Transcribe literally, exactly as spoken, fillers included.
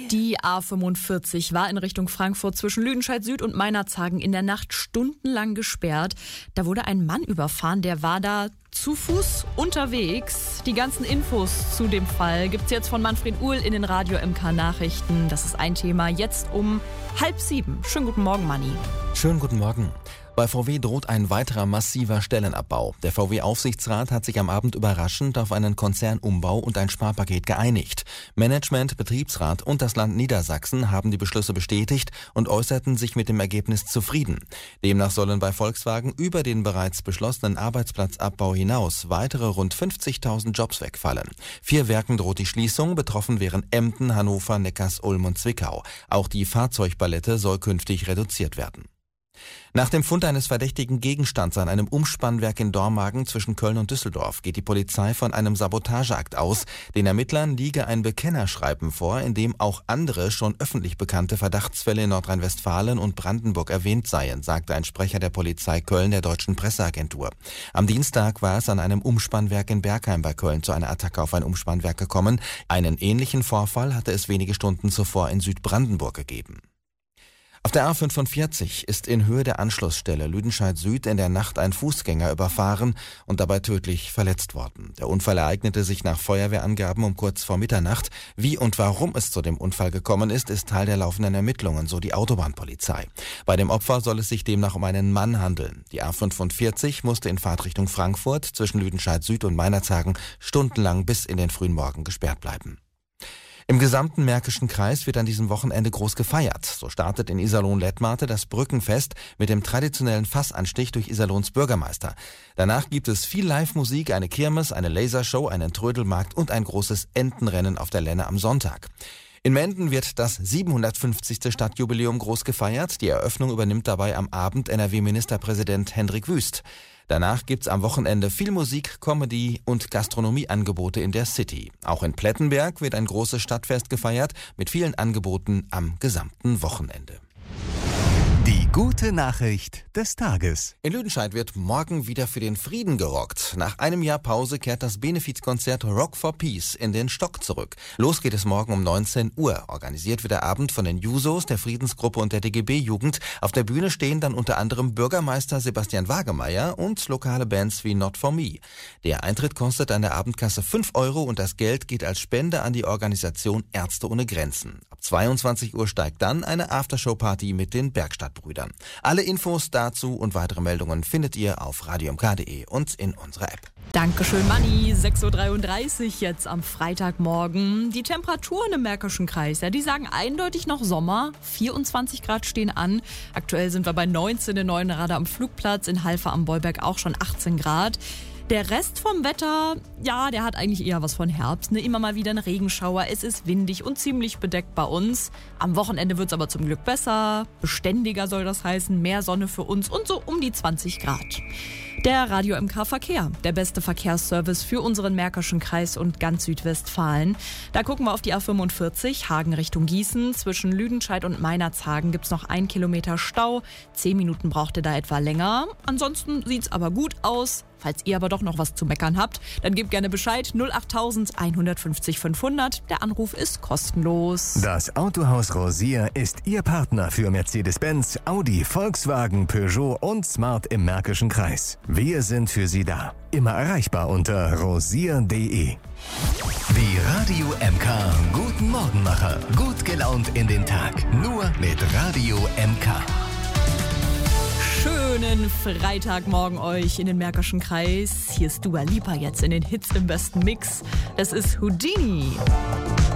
Die A fünfundvierzig war in Richtung Frankfurt zwischen Lüdenscheid Süd und Meinerzhagen in der Nacht stundenlang gesperrt. Da wurde ein Mann überfahren, der war da zu Fuß unterwegs. Die ganzen Infos zu dem Fall gibt's jetzt von Manfred Uhl in den Radio M K Nachrichten. Das ist ein Thema jetzt um halb sieben. Schönen guten Morgen, Manni. Schönen guten Morgen. Bei V W droht ein weiterer massiver Stellenabbau. Der V W-Aufsichtsrat hat sich am Abend überraschend auf einen Konzernumbau und ein Sparpaket geeinigt. Management, Betriebsrat und das Land Niedersachsen haben die Beschlüsse bestätigt und äußerten sich mit dem Ergebnis zufrieden. Demnach sollen bei Volkswagen über den bereits beschlossenen Arbeitsplatzabbau hinaus weitere rund fünfzigtausend Jobs wegfallen. Vier Werken droht die Schließung, betroffen wären Emden, Hannover, Neckars, Ulm und Zwickau. Auch die Fahrzeugpalette soll künftig reduziert werden. Nach dem Fund eines verdächtigen Gegenstands an einem Umspannwerk in Dormagen zwischen Köln und Düsseldorf geht die Polizei von einem Sabotageakt aus. Den Ermittlern liege ein Bekennerschreiben vor, in dem auch andere schon öffentlich bekannte Verdachtsfälle in Nordrhein-Westfalen und Brandenburg erwähnt seien, sagte ein Sprecher der Polizei Köln der Deutschen Presseagentur. Am Dienstag war es an einem Umspannwerk in Bergheim bei Köln zu einer Attacke auf ein Umspannwerk gekommen. Einen ähnlichen Vorfall hatte es wenige Stunden zuvor in Südbrandenburg gegeben. Auf der A fünfundvierzig ist in Höhe der Anschlussstelle Lüdenscheid Süd in der Nacht ein Fußgänger überfahren und dabei tödlich verletzt worden. Der Unfall ereignete sich nach Feuerwehrangaben um kurz vor Mitternacht. Wie und warum es zu dem Unfall gekommen ist, ist Teil der laufenden Ermittlungen, so die Autobahnpolizei. Bei dem Opfer soll es sich demnach um einen Mann handeln. Die A fünfundvierzig musste in Fahrtrichtung Frankfurt zwischen Lüdenscheid Süd und Meinerzhagen stundenlang bis in den frühen Morgen gesperrt bleiben. Im gesamten Märkischen Kreis wird an diesem Wochenende groß gefeiert. So startet in Iserlohn-Lettmate das Brückenfest mit dem traditionellen Fassanstich durch Iserlohns Bürgermeister. Danach gibt es viel Live-Musik, eine Kirmes, eine Lasershow, einen Trödelmarkt und ein großes Entenrennen auf der Lenne am Sonntag. In Menden wird das siebenhundertfünfzigste Stadtjubiläum groß gefeiert. Die Eröffnung übernimmt dabei am Abend N R W-Ministerpräsident Hendrik Wüst. Danach gibt's am Wochenende viel Musik, Comedy und Gastronomieangebote in der City. Auch in Plettenberg wird ein großes Stadtfest gefeiert mit vielen Angeboten am gesamten Wochenende. Die gute Nachricht des Tages. In Lüdenscheid wird morgen wieder für den Frieden gerockt. Nach einem Jahr Pause kehrt das Benefizkonzert Rock for Peace in den Stock zurück. Los geht es morgen um neunzehn Uhr. Organisiert wird der Abend von den Jusos, der Friedensgruppe und der D G B-Jugend. Auf der Bühne stehen dann unter anderem Bürgermeister Sebastian Wagemeyer und lokale Bands wie Not For Me. Der Eintritt kostet an der Abendkasse fünf Euro und das Geld geht als Spende an die Organisation Ärzte ohne Grenzen. Ab zweiundzwanzig Uhr steigt dann eine Aftershow-Party mit den Bergstadtbrüdern. Alle Infos dazu und weitere Meldungen findet ihr auf radio m k punkt d e und in unserer App. Dankeschön, Manni. sechs Uhr dreiunddreißig jetzt am Freitagmorgen. Die Temperaturen im Märkischen Kreis, ja, die sagen eindeutig noch Sommer. vierundzwanzig Grad stehen an. Aktuell sind wir bei neunzehn in Neuenrade am Flugplatz, in Halver am Bollberg auch schon achtzehn Grad. Der Rest vom Wetter, ja, der hat eigentlich eher was von Herbst. Ne? Immer mal wieder ein Regenschauer, es ist windig und ziemlich bedeckt bei uns. Am Wochenende wird's aber zum Glück besser, beständiger soll das heißen, mehr Sonne für uns und so um die zwanzig Grad. Der Radio M K Verkehr, der beste Verkehrsservice für unseren Märkischen Kreis und ganz Südwestfalen. Da gucken wir auf die A fünfundvierzig, Hagen Richtung Gießen. Zwischen Lüdenscheid und Meinerzhagen gibt's noch ein Kilometer Stau. Zehn Minuten braucht ihr da etwa länger. Ansonsten sieht's aber gut aus. Falls ihr aber doch noch was zu meckern habt, dann gebt gerne Bescheid. null acht eins fünfzig fünfhundert. Der Anruf ist kostenlos. Das Autohaus Rosier ist Ihr Partner für Mercedes-Benz, Audi, Volkswagen, Peugeot und Smart im Märkischen Kreis. Wir sind für Sie da. Immer erreichbar unter rosier punkt d e. Die Radio M K Guten Morgenmacher. Gut gelaunt in den Tag. Nur mit Radio M K. Schönen Freitagmorgen euch in den Märkischen Kreis. Hier ist Dua Lipa jetzt in den Hits im besten Mix. Das ist Houdini.